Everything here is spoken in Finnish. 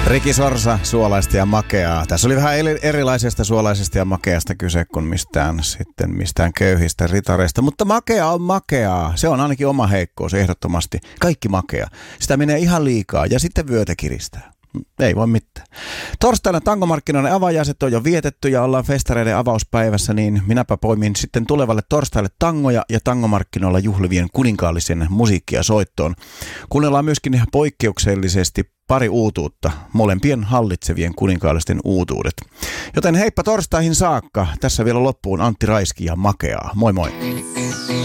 Riki Sorsa, suolaista ja makeaa. Tässä oli vähän erilaisesta suolaisesta ja makeasta kyse kuin mistään köyhistä ritareista. Mutta makea on makeaa. Se on ainakin oma heikkous ehdottomasti. Kaikki makea. Sitä menee ihan liikaa ja sitten vyötä kiristää. Ei voi mitään. Torstaina tangomarkkinoiden avajaiset on jo vietetty ja ollaan festareiden avauspäivässä, niin minäpä poimin sitten tulevalle torstaille tangoja ja tangomarkkinoilla juhlivien kuninkaallisen musiikkia soittoon. Kuunnellaan myöskin poikkeuksellisesti pari uutuutta, molempien hallitsevien kuninkaallisten uutuudet. Joten heippa torstaihin saakka. Tässä vielä loppuun Antti Raiski ja Makeaa. Moi moi!